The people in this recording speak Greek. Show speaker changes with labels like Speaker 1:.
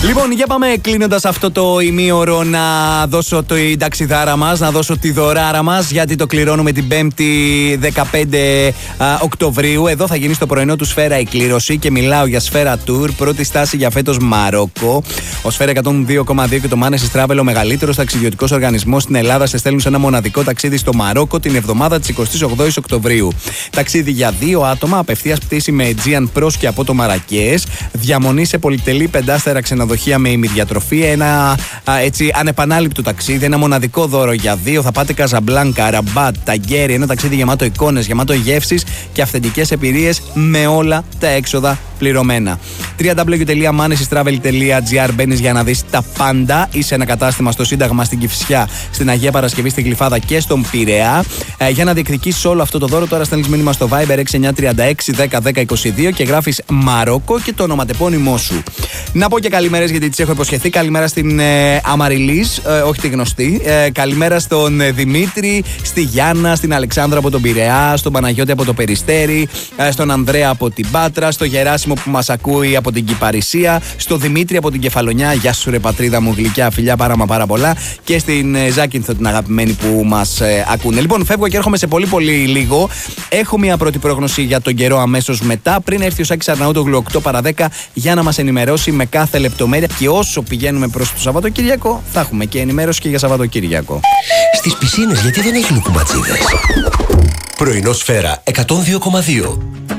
Speaker 1: Λοιπόν, για πάμε κλείνοντας αυτό το ημίωρο να δώσω την ταξιδάρα μας, να δώσω τη δωράρα μας, γιατί το κληρώνουμε την 5η 15 Οκτωβρίου. Εδώ θα γίνει στο πρωινό του Σφαίρα η κλήρωση και μιλάω για Σφαίρα Tour. Πρώτη στάση για φέτος Μαρόκο. Ο Σφαίρα 102,2 και το Manesis Travel, ο μεγαλύτερος ταξιδιωτικός οργανισμός στην Ελλάδα, σε στέλνουν σε ένα μοναδικό ταξίδι στο Μαρόκο την εβδομάδα της 28ης Οκτωβρίου. Ταξίδι για 2 άτομα, απευθείας πτήση με Aegean προς και από το Μαρακές. Διαμονή σε πολυτελή 5στερα ξενοδοχεία με ημιδιατροφή. Ένα έτσι ανεπανάληπτο ταξίδι, ένα μοναδικό δώρο για 2. Θα πάτε Καζαμπλάνκα, Ραμπάτ, Ταγκέρι. Ένα ταξίδι γεμάτο εικόνες, γεμάτο γεύσεις και αυθεντικές εμπειρίες με όλα τα έξοδα πληρωμένα. www.manesistravel.gr. Μπαίνεις για να δεις τα πάντα. Είσαι ένα κατάστημα στο Σύνταγμα, στην Κηφισιά, στην Αγία Παρασκευή, στην Γλυφάδα και στον Πειραιά. Για να διεκδικήσεις όλο αυτό το δώρο, τώρα στέλνεις μήνυμα στο Viber 6936 10 10 22 και γράφεις Μαρόκο και το ονοματεπώνυμό σου. Να πω και καλημέρες γιατί τις έχω υποσχεθεί. Καλημέρα στην Αμαριλής, όχι τη γνωστή. Καλημέρα στον Δημήτρη, στη Γιάννα, στην Αλεξάνδρα από τον Πειραιά, στον Παναγιώτη από το Περιστέρι, στον Ανδρέα από την Πάτρα, στο Γεράσιμο που μας ακούει από την Κυπαρισία, στο Δημήτρη από την Κεφαλονιά. Γεια σου ρε πατρίδα μου, γλυκιά φιλιά πάρα πολλά. Και στην Ζάκυνθο την αγαπημένη που μας ακούνε. Λοιπόν, φεύγω και έρχομαι σε πολύ λίγο. Έχω μια πρώτη πρόγνωση για τον καιρό αμέσως μετά, πριν έρθει ο Σάκης Αρναούτογλου 8 παρα 10 για να μας ενημερώσει με κάθε λεπτομέρεια. Και όσο πηγαίνουμε προς το Σαββατοκύριακο, θα έχουμε και ενημέρωση και για Σαββατοκύριακο.
Speaker 2: Στις πισίνες γιατί δεν έχει λουκουματσίδες? Πρωινό Σφαίρα 102,2.